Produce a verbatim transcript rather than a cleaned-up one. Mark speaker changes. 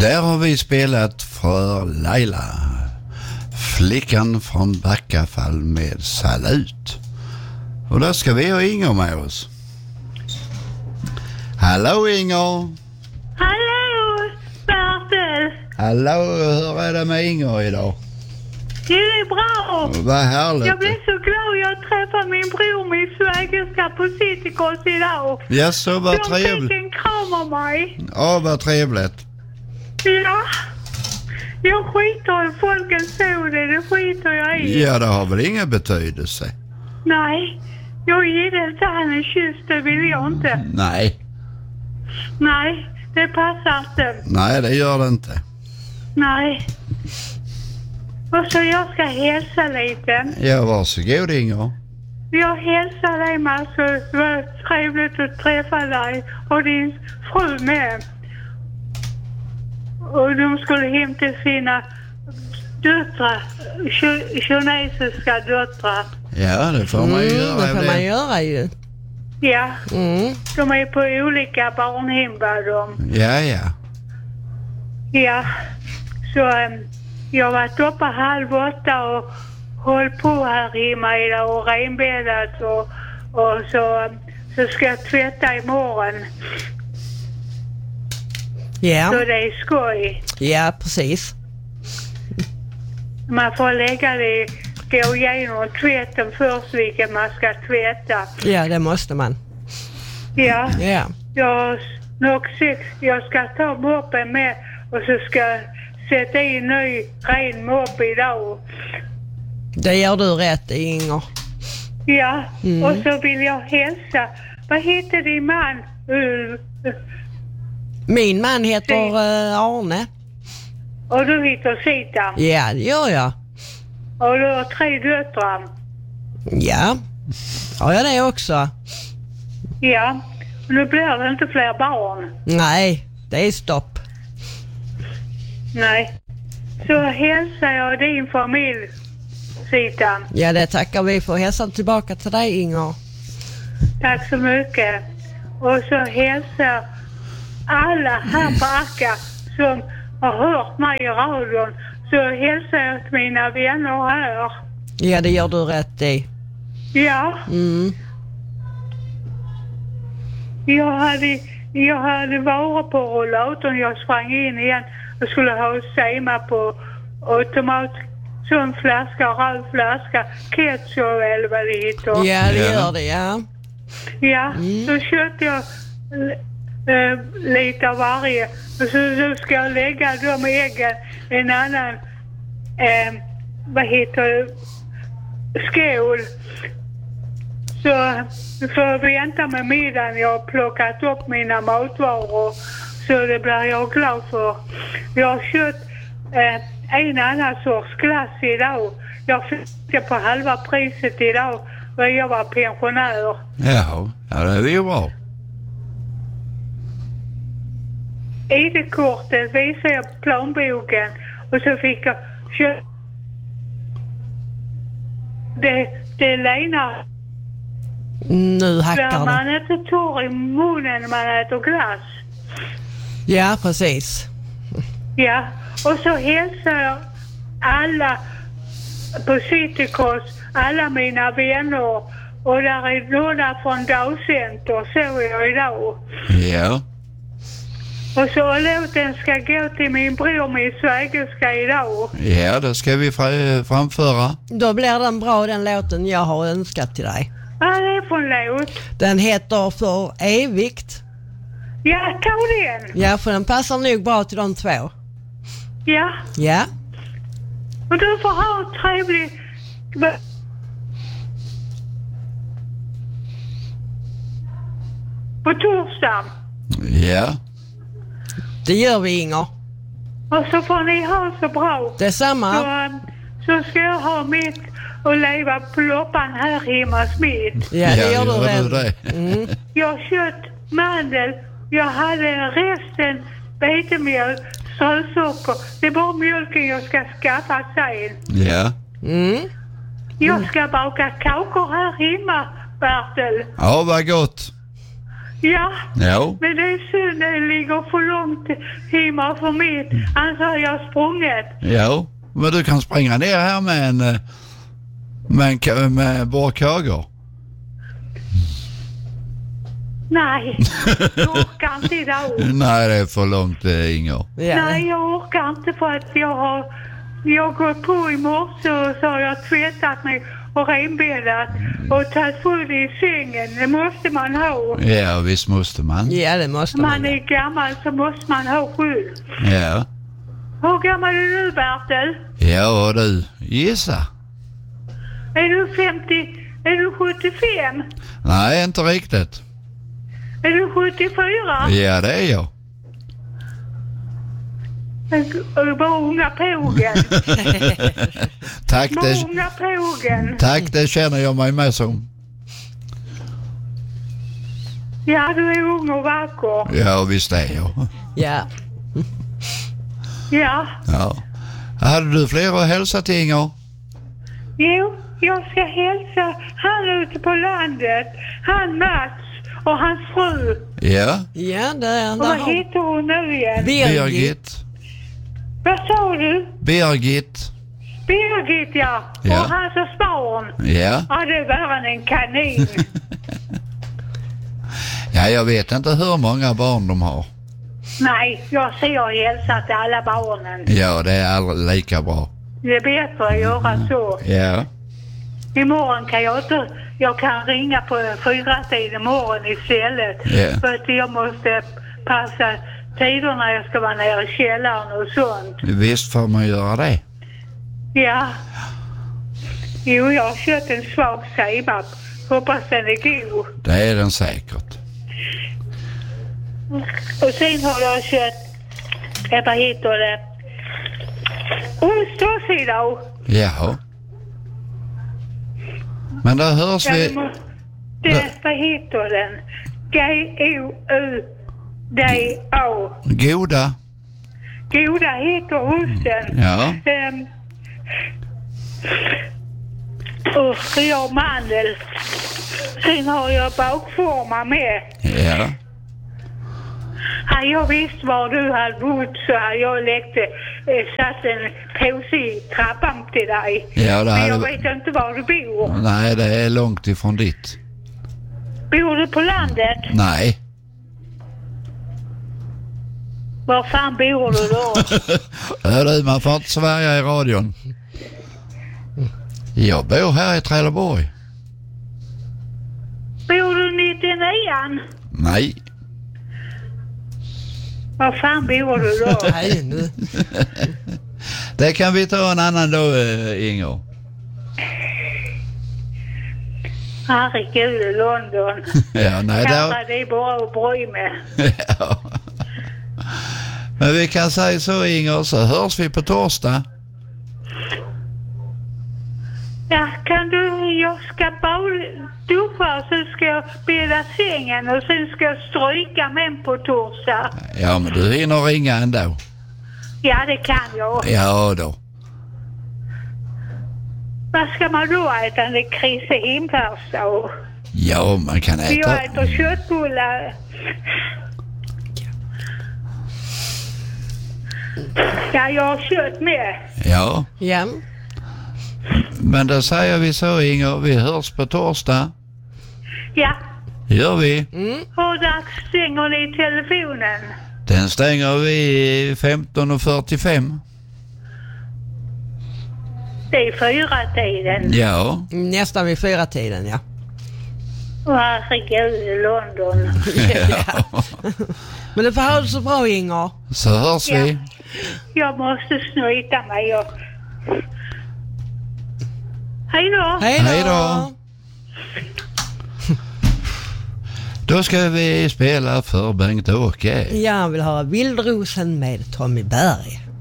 Speaker 1: Där har vi spelat för Laila, flickan från Backafall med Salut. Och där ska vi ha Inger med oss. Hallå Inger!
Speaker 2: Hallå Bertil!
Speaker 1: Hallå, hur är det med Inger idag?
Speaker 2: Det är bra!
Speaker 1: Vad härligt!
Speaker 2: Jag blev så glad jag träffade min bror, min svägerska på Citycross idag.
Speaker 1: Ja, så vad
Speaker 2: De
Speaker 1: trevligt.
Speaker 2: fick en kram av mig.
Speaker 1: Ja, vad trevligt.
Speaker 2: Ja. Jag skiter i folkens så det, det skiter jag i.
Speaker 1: Ja, det har väl ingen betydelse.
Speaker 2: Nej, jag gillar inte han en kyss, det vill jag inte.
Speaker 1: Nej,
Speaker 2: Nej, det passar inte.
Speaker 1: nej det gör det inte.
Speaker 2: Nej. Och så jag ska hälsa lite.
Speaker 1: Ja, varsågod Inger.
Speaker 2: Jag hälsar dig massor. Det var trevligt att träffa dig och din fru med. Och de skulle hem till sina döttrar, ki- kinesiska döttrar.
Speaker 1: Ja, det får man ju
Speaker 3: Mm,
Speaker 1: göra.
Speaker 3: det får
Speaker 1: det.
Speaker 3: man göra ju.
Speaker 2: Ja,
Speaker 3: Mm.
Speaker 2: de är på olika barnhem var de.
Speaker 1: Ja, ja.
Speaker 2: Ja, så um, jag har varit uppe halv åtta och hållit på här hemma idag och renbäddat och, och så, um, så ska jag tvätta imorgon.
Speaker 3: Ja.
Speaker 2: Så det är skoj.
Speaker 3: Ja, precis.
Speaker 2: Man får lägga det, gå igenom tvätten först vilken man ska tvätta.
Speaker 3: Ja, det måste man.
Speaker 2: Ja,
Speaker 3: Ja.
Speaker 2: jag, nog sex, jag ska ta moppen med och så ska jag sätta in ny ren mopp idag.
Speaker 3: Det gör du rätt, Inger.
Speaker 2: Ja,
Speaker 3: Mm.
Speaker 2: och så vill jag hälsa. Vad heter din man? Ulf.
Speaker 3: Min man heter uh, Arne.
Speaker 2: Och du heter Sita.
Speaker 3: Ja, det gör jag.
Speaker 2: Och du har tre döttrar.
Speaker 3: Ja. Ja, jag det också.
Speaker 2: Ja, nu blir det inte fler barn.
Speaker 3: Nej, det är stopp.
Speaker 2: Nej. Så hälsar jag din familj, Sita.
Speaker 3: Ja, det tackar vi för. Hälsa tillbaka till dig, Inger.
Speaker 2: Tack så mycket. Och så hälsar alla här på Akka som har hört mig i radion. Så hälsar jag till mina vänner här.
Speaker 3: Ja, det gör du rätt i.
Speaker 2: Ja,
Speaker 3: Mm.
Speaker 2: jag hade, jag hade varit på rollatorn. Jag sprang in igen och skulle ha sema på automat. Så en flaska, röd flaska, ketchup eller vad det heter.
Speaker 3: Ja, det
Speaker 1: Ja.
Speaker 3: gör det, ja.
Speaker 2: Ja, så köpte jag äh, lite av varje. Och så, så ska jag lägga de äggen i en annan, äh, vad heter det, skål. Så får jag vänta med middagen. Jag har plockat upp mina matvaror. Så det blir jag glad för. Jag har köpt äh, en annan sorts glass idag. Jag fick det på halva priset idag. För jag var pensionär.
Speaker 1: Jaha, ja det är ju bra.
Speaker 2: I det kortet visade jag plånboken och så fick jag köpa det, det Lena
Speaker 3: Nu
Speaker 2: där
Speaker 3: hackar
Speaker 2: man
Speaker 3: det.
Speaker 2: inte tar i munnen när man äter glass.
Speaker 3: Ja, precis.
Speaker 2: Ja, och så hälsar jag alla på Citycross, alla mina vänner och där är några från Dagcenter, så jag idag.
Speaker 1: Ja.
Speaker 2: Och så låten ska gå till min bror, min svägerska idag.
Speaker 1: Ja, det ska vi fra- framföra.
Speaker 3: Då blir den bra, den låten jag har önskat till dig.
Speaker 2: Vad är det för en låt?
Speaker 3: Den heter För evigt.
Speaker 2: Ja, ta den.
Speaker 3: Ja, för den passar nog bra till de två.
Speaker 2: Ja,
Speaker 3: Ja.
Speaker 2: och du får ha en trevlig... På torsdag.
Speaker 1: Ja.
Speaker 3: Det gör vi, Inger.
Speaker 2: Och så får ni ha så bra.
Speaker 3: Detsamma.
Speaker 2: Så, um, så ska jag ha mitt och leva på loppan här hemma hos mitt.
Speaker 3: Ja, det gör du
Speaker 1: gör
Speaker 3: väl.
Speaker 1: du det.
Speaker 3: Mm.
Speaker 2: Jag har kött mandel. Jag hade resten vetemjöl, strösocker. Det är bara mjölken jag ska skaffa sen.
Speaker 1: Ja.
Speaker 3: Mm.
Speaker 2: Jag ska baka kakor här hemma, Bertil.
Speaker 1: Ja, vad gott.
Speaker 2: Ja,
Speaker 1: Ja.
Speaker 2: men det är synd, det ligger för långt hemma för mig. Annars har jag sprungit.
Speaker 1: Ja, men du kan springa ner här med en eh, med, en, ka- med borrkagor.
Speaker 2: Nej, jag orkar inte idag.
Speaker 1: Nej, det är för långt, eh, Inger.
Speaker 3: Ja.
Speaker 2: Nej, jag orkar inte för att jag har... Jag går på i morse och så har jag tvättat mig och renbäddat och tagit full i sängen. Det måste man ha.
Speaker 1: Ja, visst måste man.
Speaker 3: Ja, det måste
Speaker 2: Man
Speaker 3: man.
Speaker 2: är gammal så måste man ha skydd.
Speaker 1: Ja.
Speaker 2: Hur gammal är du, Bertil?
Speaker 1: Ja, du, gissa.
Speaker 2: Är du femtio? Är du sjuttiofem?
Speaker 1: Nej, inte riktigt.
Speaker 2: Är du sjuttiofyra?
Speaker 1: Ja, det är jag.
Speaker 2: Är du bara unga pågen?
Speaker 1: Tack,
Speaker 2: Bara
Speaker 1: det,
Speaker 2: unga pågen?
Speaker 1: tack, det känner jag mig med som.
Speaker 2: Ja, du är ung och vacker.
Speaker 1: Ja, visst är jag.
Speaker 3: Ja.
Speaker 2: Ja.
Speaker 1: Ja. Hade du fler att hälsa till, Inger?
Speaker 2: Jo, jag ska hälsa han ute på landet. Han Mats och hans fru.
Speaker 1: Ja.
Speaker 3: Ja, där,
Speaker 2: Och
Speaker 3: där
Speaker 2: vad
Speaker 3: har
Speaker 2: heter hon nu igen?
Speaker 3: Birgit.
Speaker 1: Birgit.
Speaker 2: Vad sa du?
Speaker 1: Birgit.
Speaker 2: Birgit, ja.
Speaker 1: Ja.
Speaker 2: Och hans barn.
Speaker 1: Ja.
Speaker 2: Ja, det var en kanin.
Speaker 1: Ja, jag vet inte hur många barn de har.
Speaker 2: Nej, jag ser och hälsar till alla barnen.
Speaker 1: Ja, det är aldrig lika bra.
Speaker 2: Det är bättre att göra så.
Speaker 1: Ja.
Speaker 2: Imorgon kan jag inte... Jag kan ringa på fyra tid imorgon istället.
Speaker 1: Ja.
Speaker 2: För att jag måste passa tider när jag ska vara nere i källaren och sånt.
Speaker 1: Visst får man göra det.
Speaker 2: Ja. Jo, jag har köpt en svag sibap. Hoppas den är god.
Speaker 1: Det är den säkert.
Speaker 2: Och sen har jag köpt... eh, Vad heter det? Ost idag.
Speaker 1: Jaha. Men då hörs
Speaker 2: Ja, det
Speaker 1: vi.
Speaker 2: må- det, vad heter den? G O U D A.
Speaker 1: Goda.
Speaker 2: Goda heter osten.
Speaker 1: Ja.
Speaker 2: Um, och jag har mandel. Sen har jag bakformar med.
Speaker 1: Ja.
Speaker 2: Hade jag visst var du hade bott så hade jag läckt, eh, satt en påse i trappan till dig.
Speaker 1: Ja, det
Speaker 2: Men jag
Speaker 1: hade...
Speaker 2: vet inte var du bor.
Speaker 1: Nej, det är långt ifrån ditt.
Speaker 2: Bor du på landet?
Speaker 1: Nej.
Speaker 2: Var fan bor du då?
Speaker 1: Hör du, man får inte svärja i radion. Jag bor här i Trelleborg.
Speaker 2: Bor du nittionio?
Speaker 1: Nej.
Speaker 2: Var fan bor du då?
Speaker 3: Nej, nu.
Speaker 1: Det kan vi ta en annan då, eh, Inger.
Speaker 2: Herregud, i London.
Speaker 1: Ja, nej, där...
Speaker 2: Kanske det är bara att bry med.
Speaker 1: Ja. Men vi kan säga så, Inger, så hörs vi på torsdag.
Speaker 2: Ja, kan du... Jag ska bara duscha och så ska jag bädda sängen och sen ska jag stryka män på torsdag.
Speaker 1: Ja, men du hinner ringa ändå.
Speaker 2: Ja, det kan jag.
Speaker 1: Ja då.
Speaker 2: Vad ska man då äta när Kristi himmelfärdsdag?
Speaker 1: Ja, man kan äta.
Speaker 2: Jag äter köttbullar. Ja, jag har kött med.
Speaker 1: Ja,
Speaker 3: Ja.
Speaker 1: men då säger vi så, Inger. Vi hörs på torsdag.
Speaker 2: Ja,
Speaker 1: Gör vi.
Speaker 2: hur dags stänger ni telefonen?
Speaker 1: Den stänger vi femton och fyrtiofem.
Speaker 2: Det är fyra tiden.
Speaker 1: Ja.
Speaker 3: Nästan vid fyra tiden, ja.
Speaker 2: Herregud, i London.
Speaker 1: Ja.
Speaker 3: Men du får ha det så bra, Inger.
Speaker 1: Så hörs
Speaker 2: Ja.
Speaker 1: vi.
Speaker 2: Jag måste snyta mig och... Hej då!
Speaker 3: Hej då.
Speaker 1: Hej då. Då ska vi spela för Bengt-Åke.
Speaker 3: Jag vill höra Vildrosen med Tommy Berg.